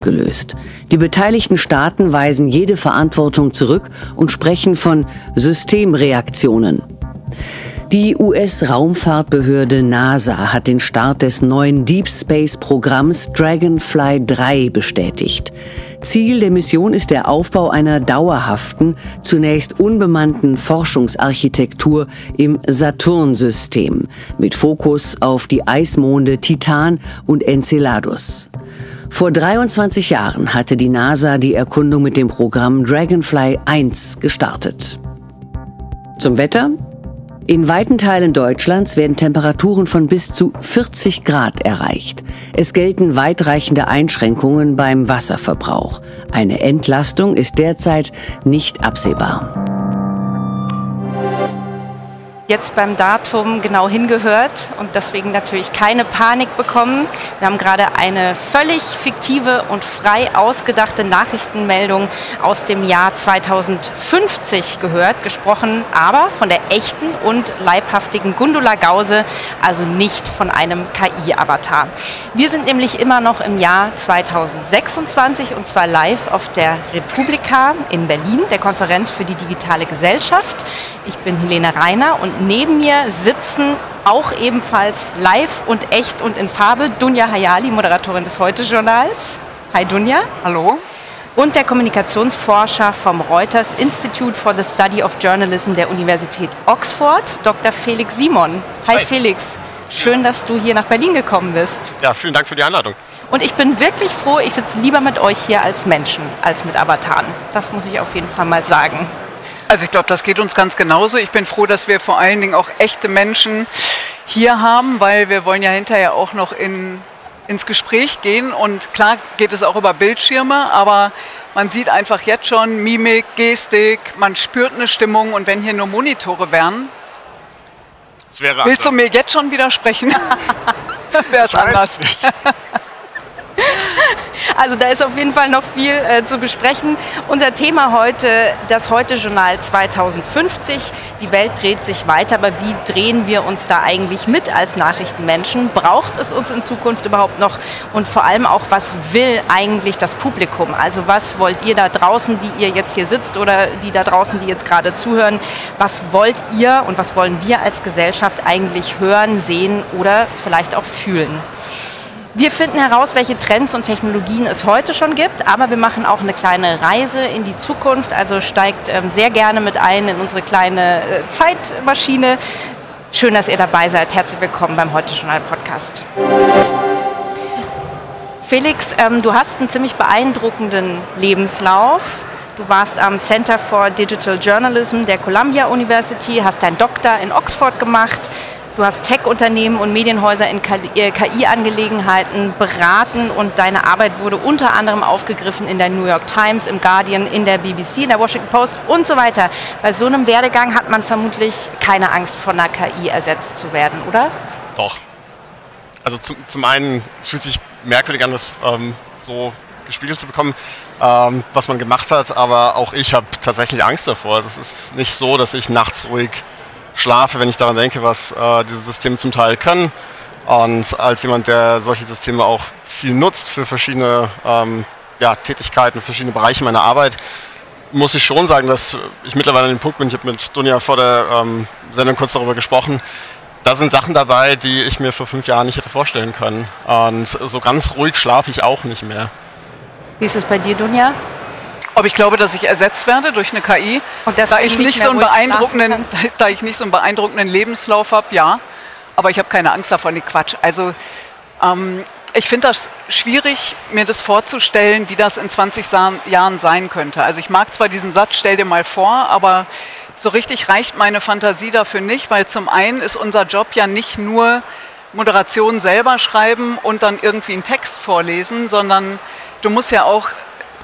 gelöst. Die beteiligten Staaten weisen jede Verantwortung zurück und sprechen von Systemreaktionen. Die US-Raumfahrtbehörde NASA hat den Start des neuen Deep Space-Programms Dragonfly 3 bestätigt. Ziel der Mission ist der Aufbau einer dauerhaften, zunächst unbemannten Forschungsarchitektur im Saturn-System mit Fokus auf die Eismonde Titan und Enceladus. Vor 23 Jahren hatte die NASA die Erkundung mit dem Programm Dragonfly 1 gestartet. Zum Wetter? In weiten Teilen Deutschlands werden Temperaturen von bis zu 40 Grad erreicht. Es gelten weitreichende Einschränkungen beim Wasserverbrauch. Eine Entlastung ist derzeit nicht absehbar. Jetzt beim Datum genau hingehört und deswegen natürlich keine Panik bekommen. Wir haben gerade eine völlig fiktive und frei ausgedachte Nachrichtenmeldung aus dem Jahr 2050 gehört, gesprochen aber von der echten und leibhaftigen Gundula Gause, also nicht von einem KI-Avatar. Wir sind nämlich immer noch im Jahr 2026 und zwar live auf der Republika in Berlin, der Konferenz für die digitale Gesellschaft. Ich bin Helene Reiner und neben mir sitzen auch ebenfalls live und echt und in Farbe Dunja Hayali, Moderatorin des Heute-Journals. Hi Dunja. Hallo. Und der Kommunikationsforscher vom Reuters Institute for the Study of Journalism der Universität Oxford, Dr. Felix Simon. Hi Felix, schön, dass du hier nach Berlin gekommen bist. Ja, vielen Dank für die Einladung. Und ich bin wirklich froh, ich sitze lieber mit euch hier als Menschen, als mit Avataren. Das muss ich auf jeden Fall mal sagen. Also ich glaube, das geht uns ganz genauso. Ich bin froh, dass wir vor allen Dingen auch echte Menschen hier haben, weil wir wollen ja hinterher auch noch ins Gespräch gehen. Und klar geht es auch über Bildschirme, aber man sieht einfach jetzt schon Mimik, Gestik, man spürt eine Stimmung. Und wenn hier nur Monitore wären, willst du mir jetzt schon widersprechen? Wäre es anders. Also da ist auf jeden Fall noch viel zu besprechen. Unser Thema heute, das Heute-Journal 2050. Die Welt dreht sich weiter, aber wie drehen wir uns da eigentlich mit als Nachrichtenmenschen? Braucht es uns in Zukunft überhaupt noch? Und vor allem auch, was will eigentlich das Publikum? Also was wollt ihr da draußen, die ihr jetzt hier sitzt oder die da draußen, die jetzt gerade zuhören? Was wollt ihr und was wollen wir als Gesellschaft eigentlich hören, sehen oder vielleicht auch fühlen? Wir finden heraus, welche Trends und Technologien es heute schon gibt, aber wir machen auch eine kleine Reise in die Zukunft, also steigt sehr gerne mit ein in unsere kleine Zeitmaschine. Schön, dass ihr dabei seid. Herzlich willkommen beim Heute-Journal-Podcast. Felix, du hast einen ziemlich beeindruckenden Lebenslauf. Du warst am Center for Digital Journalism der Columbia University, hast deinen Doktor in Oxford gemacht. Du hast Tech-Unternehmen und Medienhäuser in KI-Angelegenheiten beraten und deine Arbeit wurde unter anderem aufgegriffen in der New York Times, im Guardian, in der BBC, in der Washington Post und so weiter. Bei so einem Werdegang hat man vermutlich keine Angst, von einer KI ersetzt zu werden, oder? Doch. Also zum einen, es fühlt sich merkwürdig an, das so gespiegelt zu bekommen, was man gemacht hat, aber auch ich habe tatsächlich Angst davor. Das ist nicht so, dass ich nachts ruhig schlafe, wenn ich daran denke, was diese Systeme zum Teil können. Und als jemand, der solche Systeme auch viel nutzt für verschiedene Tätigkeiten, verschiedene Bereiche meiner Arbeit, muss ich schon sagen, dass ich mittlerweile an dem Punkt bin, ich habe mit Dunja vor der Sendung kurz darüber gesprochen, da sind Sachen dabei, die ich mir vor 5 Jahren nicht hätte vorstellen können. Und so ganz ruhig schlafe ich auch nicht mehr. Wie ist es bei dir, Dunja? Ob ich glaube, dass ich ersetzt werde durch eine KI, da ich nicht so einen beeindruckenden Lebenslauf habe, ja, aber ich habe keine Angst davon, die Quatsch. Also ich finde das schwierig, mir das vorzustellen, wie das in 20 Jahren sein könnte. Also ich mag zwar diesen Satz, stell dir mal vor, aber so richtig reicht meine Fantasie dafür nicht, weil zum einen ist unser Job ja nicht nur Moderation selber schreiben und dann irgendwie einen Text vorlesen, sondern du musst ja auch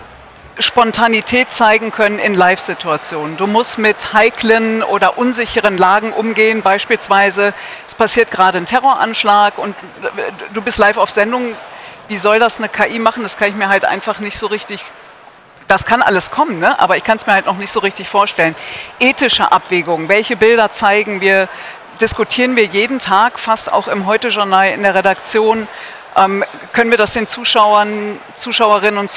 Spontanität zeigen können in Live-Situationen. Du musst mit heiklen oder unsicheren Lagen umgehen. Beispielsweise, es passiert gerade ein Terroranschlag und du bist live auf Sendung. Wie soll das eine KI machen? Das kann ich mir halt einfach nicht so richtig... Das kann alles kommen, ne? Aber ich kann es mir halt noch nicht so richtig vorstellen. Ethische Abwägungen, welche Bilder zeigen wir, diskutieren wir jeden Tag, fast auch im Heute-Journal in der Redaktion. können wir das den Zuschauerinnen und